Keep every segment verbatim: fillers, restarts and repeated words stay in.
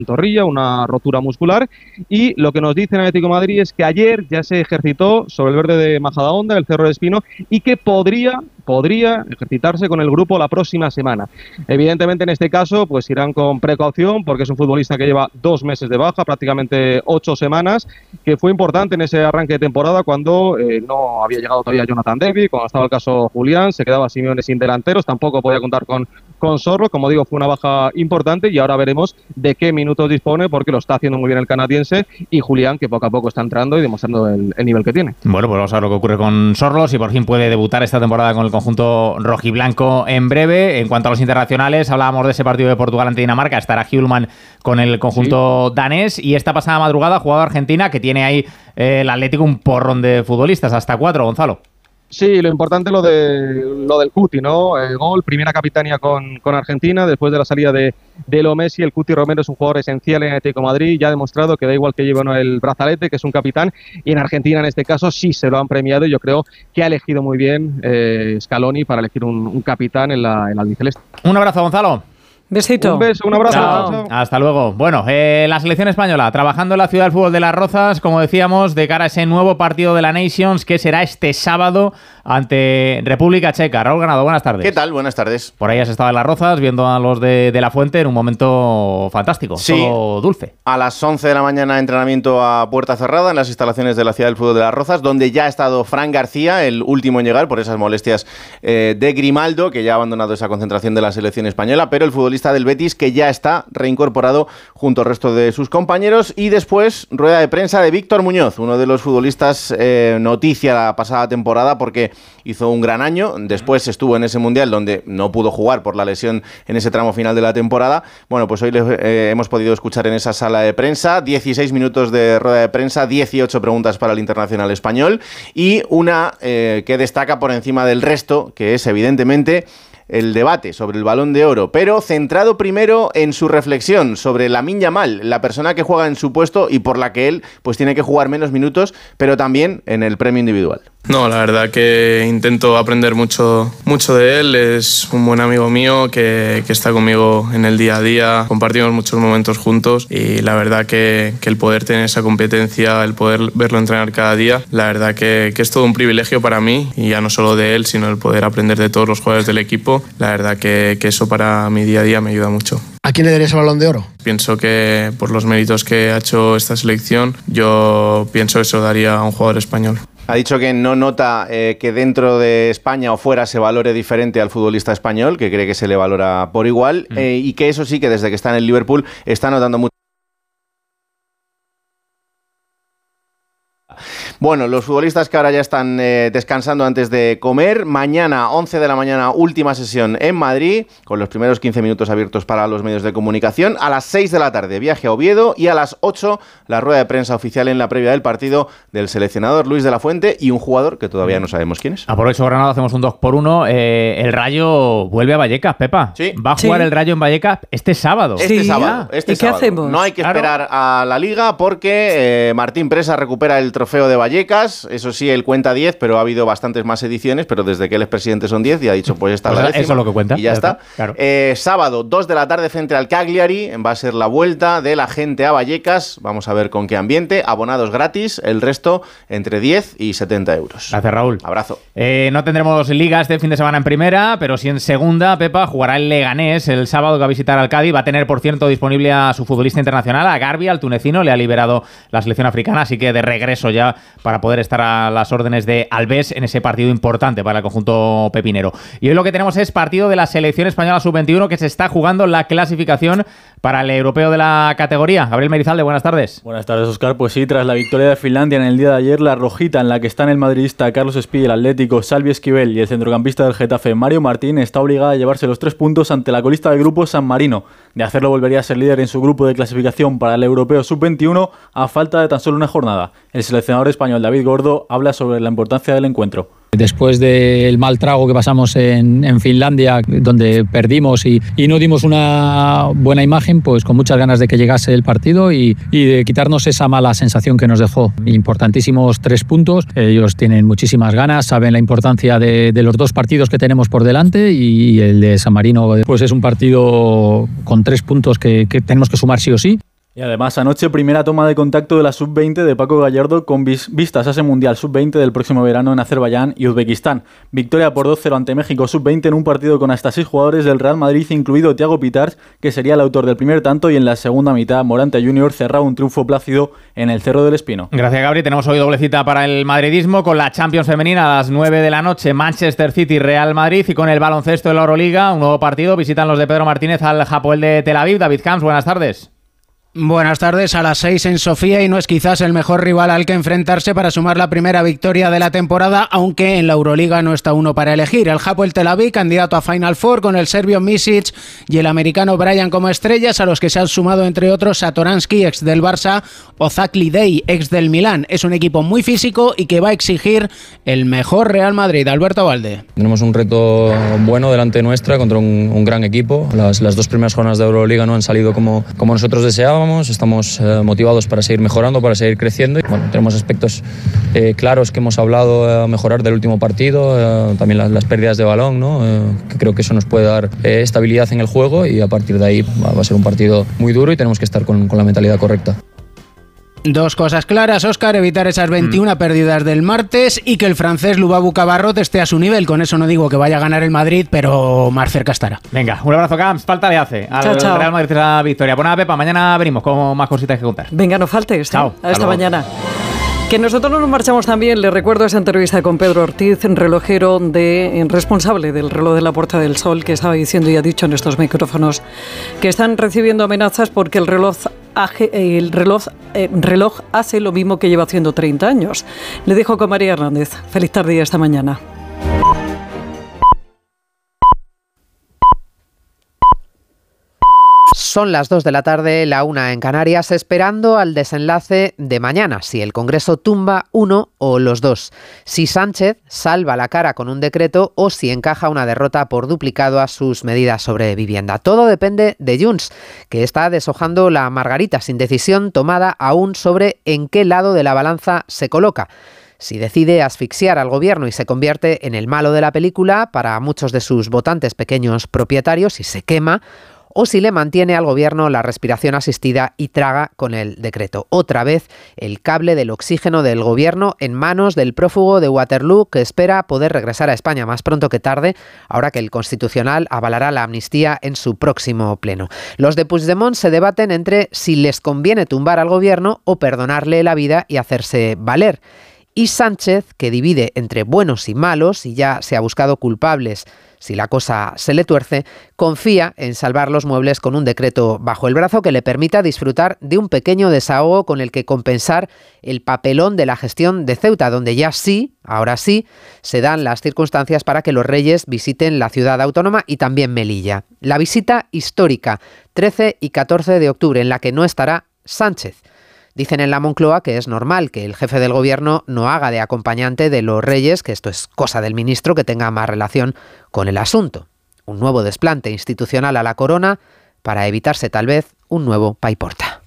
pantorrilla, una rotura muscular, y lo que nos dice el Atlético de Madrid es que ayer ya se ejercitó sobre el verde de Majadahonda, el Cerro del Espino, y que podría, podría ejercitarse con el grupo la próxima semana. Evidentemente en este caso pues irán con precaución porque es un futbolista que lleva dos meses de baja, prácticamente ocho semanas, que fue importante en ese arranque de temporada cuando eh, no había llegado todavía Jonathan David, cuando estaba el caso Julián, se quedaba Simeone sin delanteros, tampoco podía contar con, con Sorlo, como digo, fue una baja importante y ahora veremos de qué minutos dispone porque lo está haciendo muy bien el canadiense y Julián, que poco a poco está entrando y demostrando el, el nivel que tiene. Bueno, pues vamos a ver lo que ocurre con Sorlo, si por fin puede debutar esta temporada con el conjunto rojiblanco en breve. En cuanto a los internacionales, hablábamos de ese partido de Portugal ante Dinamarca, estará Hjulmand con el conjunto sí. danés, y esta pasada madrugada ha jugado Argentina, que tiene ahí eh, el Atlético un porrón de futbolistas, hasta cuatro, Gonzalo. Sí, lo importante lo de lo del Cuti, ¿no? El gol, primera capitanía con, con Argentina, después de la salida de, de Leo Messi. El Cuti Romero es un jugador esencial en el Atlético de Madrid, ya ha demostrado que da igual que lleve o no el brazalete, que es un capitán, y en Argentina en este caso sí se lo han premiado, y yo creo que ha elegido muy bien eh, Scaloni para elegir un, un capitán en la, en la albiceleste. Un abrazo, Gonzalo. Besito. Un beso, un abrazo. Chao. Chao. Hasta luego. Bueno, eh, la selección española trabajando en la ciudad del fútbol de Las Rozas, como decíamos, de cara a ese nuevo partido de la Nations que será este sábado ante República Checa. Raúl Ganado, buenas tardes. ¿Qué tal? Buenas tardes. Por ahí has estado en Las Rozas viendo a los de, de La Fuente en un momento fantástico, sí, todo dulce. A las once de la mañana entrenamiento a puerta cerrada en las instalaciones de la ciudad del fútbol de Las Rozas, donde ya ha estado Fran García, el último en llegar por esas molestias eh, de Grimaldo, que ya ha abandonado esa concentración de la selección española, pero el futbolista del Betis que ya está reincorporado junto al resto de sus compañeros. Y después rueda de prensa de Víctor Muñoz, uno de los futbolistas eh, noticia la pasada temporada porque hizo un gran año, después estuvo en ese Mundial donde no pudo jugar por la lesión en ese tramo final de la temporada. Bueno, pues hoy le, eh, hemos podido escuchar en esa sala de prensa dieciséis minutos de rueda de prensa, dieciocho preguntas para el internacional español y una eh, que destaca por encima del resto, que es evidentemente el debate sobre el Balón de Oro, pero centrado primero en su reflexión sobre Lamine Yamal, la persona que juega en su puesto y por la que él pues tiene que jugar menos minutos, pero también en el premio individual. No, la verdad que intento aprender mucho, mucho de él. Es un buen amigo mío que, que está conmigo en el día a día. Compartimos muchos momentos juntos y la verdad que, que el poder tener esa competencia, el poder verlo entrenar cada día, la verdad que, que es todo un privilegio para mí, y ya no solo de él, sino el poder aprender de todos los jugadores del equipo. La verdad que, que eso para mi día a día me ayuda mucho. ¿A quién le darías el Balón de Oro? Pienso que por los méritos que ha hecho esta selección, yo pienso que se lo daría a un jugador español. Ha dicho que no nota eh, que dentro de España o fuera se valore diferente al futbolista español, que cree que se le valora por igual, mm. eh, y que eso sí, que desde que está en el Liverpool está notando mucho. Bueno, los futbolistas que ahora ya están eh, descansando antes de comer. Mañana, once de la mañana, última sesión en Madrid, con los primeros quince minutos abiertos para los medios de comunicación. A las seis de la tarde, viaje a Oviedo, y a las ocho, la rueda de prensa oficial en la previa del partido del seleccionador Luis de la Fuente y un jugador que todavía no sabemos quién es. Aprovecho, Granado, hacemos un dos por uno. Eh, el Rayo vuelve a Vallecas, Pepa. Sí. Va a jugar sí. el Rayo en Vallecas este sábado. Este sí, sábado. Este ¿Y qué sábado. hacemos? No hay que Claro. esperar a la Liga porque eh, Martín Presa recupera el trofeo de Vallecas. Eso sí, él cuenta diez, pero ha habido bastantes más ediciones, pero desde que él es presidente son diez y ha dicho, pues esta es Pues la décima. eso es lo que cuenta. Y ya, ya está. está. Claro. Eh, sábado, dos de la tarde frente al Cagliari, va a ser la vuelta de la gente a Vallecas. Vamos a ver con qué ambiente. Abonados gratis, el resto entre diez y setenta euros. Gracias, Raúl. Abrazo. Eh, no tendremos liga este fin de semana en primera, pero sí en segunda. Pepa jugará el Leganés el sábado, que va a visitar al Cádiz. Va a tener, por cierto, disponible a su futbolista internacional, a Garbi, al tunecino. Le ha liberado la selección africana, así que de regreso ya para poder estar a las órdenes de Alves en ese partido importante para el conjunto pepinero. Y hoy lo que tenemos es partido de la selección española sub veintiuno, que se está jugando la clasificación para el europeo de la categoría. Gabriel Merizalde, buenas tardes. Buenas tardes, Óscar. Pues sí, tras la victoria de Finlandia en el día de ayer, la rojita en la que están el madridista Carlos Espí, el Atlético Salvi Esquivel y el centrocampista del Getafe Mario Martín está obligada a llevarse los tres puntos ante la colista del grupo San Marino. De hacerlo, volvería a ser líder en su grupo de clasificación para el europeo sub veintiuno a falta de tan solo una jornada. El seleccionador español David Gordo habla sobre la importancia del encuentro. Después del mal trago que pasamos en, en Finlandia, donde perdimos y, y no dimos una buena imagen, pues con muchas ganas de que llegase el partido y, y de quitarnos esa mala sensación que nos dejó. Importantísimos tres puntos, ellos tienen muchísimas ganas, saben la importancia de, de los dos partidos que tenemos por delante, y el de San Marino pues es un partido con tres puntos que, que tenemos que sumar sí o sí. Y además, anoche, primera toma de contacto de la sub veinte de Paco Gallardo con vis- vistas a ese Mundial sub veinte del próximo verano en Azerbaiyán y Uzbekistán. Victoria por dos cero ante México sub veinte en un partido con hasta seis jugadores del Real Madrid, incluido Thiago Pitars, que sería el autor del primer tanto, y en la segunda mitad, Morante Junior cerraba un triunfo plácido en el Cerro del Espino. Gracias, Gabri. Tenemos hoy doble cita para el madridismo con la Champions femenina a las nueve de la noche, Manchester City, Real Madrid, y con el baloncesto de la Euroliga, un nuevo partido. Visitan los de Pedro Martínez al Hapoel de Tel Aviv. David Camps, buenas tardes. Buenas tardes, a las seis en Sofía, y no es quizás el mejor rival al que enfrentarse para sumar la primera victoria de la temporada, aunque en la Euroliga no está uno para elegir. El Hapoel Tel Aviv, candidato a Final Four, con el serbio Misic y el americano Bryan como estrellas, a los que se han sumado entre otros Satoransky, ex del Barça, o Zach Lidey, ex del Milán. Es un equipo muy físico y que va a exigir el mejor Real Madrid. Alberto Valde. Tenemos un reto bueno delante nuestra contra un, un gran equipo. Las, las dos primeras jornadas de Euroliga no han salido como, como nosotros deseábamos. Estamos eh, motivados para seguir mejorando, para seguir creciendo. Y, bueno, tenemos aspectos eh, claros que hemos hablado a eh, mejorar del último partido, eh, también las, las pérdidas de balón, ¿no? eh, que creo que eso nos puede dar eh, estabilidad en el juego, y a partir de ahí va, va a ser un partido muy duro y tenemos que estar con, con la mentalidad correcta. Dos cosas claras, Óscar: evitar esas veintiuna mm. pérdidas del martes, y que el francés Lubabu Cabarrot esté a su nivel. Con eso no digo que vaya a ganar el Madrid, pero más cerca estará. Venga, un abrazo, Camps. Falta le hace al chao, chao. Real Madrid la victoria. Pues nada, Pepa, mañana venimos con más cositas que contar. Venga, no faltes. Chao. Hasta, hasta mañana. Que nosotros no nos marchamos también. Le recuerdo esa entrevista con Pedro Ortiz, relojero de, responsable del reloj de la Puerta del Sol, que estaba diciendo y ha dicho en estos micrófonos que están recibiendo amenazas porque el reloj, el reloj, el reloj hace lo mismo que lleva haciendo treinta años. Le dejo con María Hernández. Feliz tarde y hasta mañana. Son las dos de la tarde, la una en Canarias, esperando al desenlace de mañana, si el Congreso tumba uno o los dos, si Sánchez salva la cara con un decreto o si encaja una derrota por duplicado a sus medidas sobre vivienda. Todo depende de Junts, que está deshojando la margarita sin decisión tomada aún sobre en qué lado de la balanza se coloca. Si decide asfixiar al gobierno y se convierte en el malo de la película para muchos de sus votantes pequeños propietarios y se quema, o si le mantiene al gobierno la respiración asistida y traga con el decreto. Otra vez el cable del oxígeno del gobierno en manos del prófugo de Waterloo, que espera poder regresar a España más pronto que tarde, ahora que el Constitucional avalará la amnistía en su próximo pleno. Los de Puigdemont se debaten entre si les conviene tumbar al gobierno o perdonarle la vida y hacerse valer. Y Sánchez, que divide entre buenos y malos y ya se ha buscado culpables si la cosa se le tuerce, confía en salvar los muebles con un decreto bajo el brazo que le permita disfrutar de un pequeño desahogo con el que compensar el papelón de la gestión de Ceuta, donde ya sí, ahora sí, se dan las circunstancias para que los reyes visiten la ciudad autónoma y también Melilla. La visita histórica, trece y catorce de octubre, en la que no estará Sánchez. Dicen en la Moncloa que es normal que el jefe del gobierno no haga de acompañante de los reyes, que esto es cosa del ministro que tenga más relación con el asunto. Un nuevo desplante institucional a la corona para evitarse tal vez un nuevo paiporta.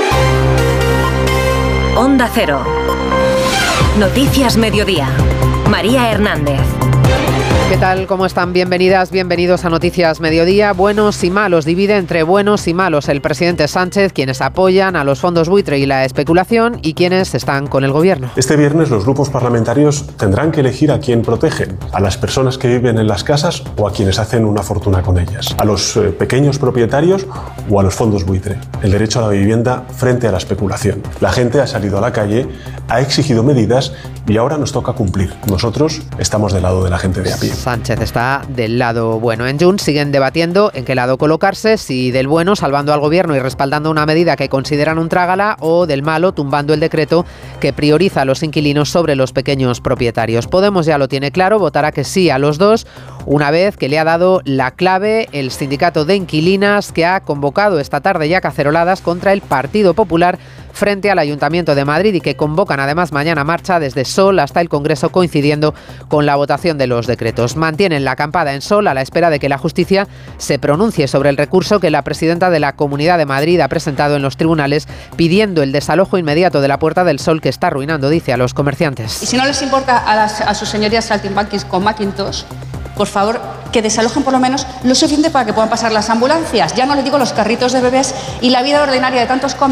Onda Cero. Noticias Mediodía. María Hernández. ¿Qué tal? ¿Cómo están? Bienvenidas, bienvenidos a Noticias Mediodía. Buenos y malos, divide entre buenos y malos el presidente Sánchez, quienes apoyan a los fondos buitre y la especulación y quienes están con el gobierno. Este viernes los grupos parlamentarios tendrán que elegir a quién protegen, a las personas que viven en las casas o a quienes hacen una fortuna con ellas, a los eh, pequeños propietarios o a los fondos buitre. El derecho a la vivienda frente a la especulación. La gente ha salido a la calle, ha exigido medidas y ahora nos toca cumplir. Nosotros estamos del lado de la gente de a pie. Sánchez está del lado bueno. En Junts siguen debatiendo en qué lado colocarse, si del bueno, salvando al gobierno y respaldando una medida que consideran un trágala, o del malo, tumbando el decreto que prioriza a los inquilinos sobre los pequeños propietarios. Podemos ya lo tiene claro, votará que sí a los dos, una vez que le ha dado la clave el sindicato de inquilinas, que ha convocado esta tarde ya caceroladas contra el Partido Popular frente al Ayuntamiento de Madrid y que convocan además mañana marcha desde Sol hasta el Congreso, coincidiendo con la votación de los decretos. Mantienen la acampada en Sol a la espera de que la justicia se pronuncie sobre el recurso que la presidenta de la Comunidad de Madrid ha presentado en los tribunales pidiendo el desalojo inmediato de la Puerta del Sol, que está arruinando, dice, a los comerciantes. Y si no les importa a, las, a sus señorías saltimbanquis con Macintosh, por favor, que desalojen por lo menos lo suficiente para que puedan pasar las ambulancias. Ya no les digo los carritos de bebés y la vida ordinaria de tantos comercios.